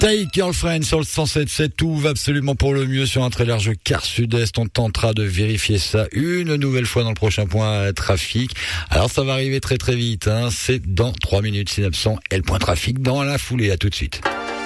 Take Girlfriend sur le 107.7, tout va absolument pour le mieux sur un très large quart sud-est. On tentera de vérifier ça une nouvelle fois dans le prochain point trafic. Alors ça va arriver très très vite, hein. C'est dans 3 minutes, Synapson et le point trafic dans la foulée. À tout de suite.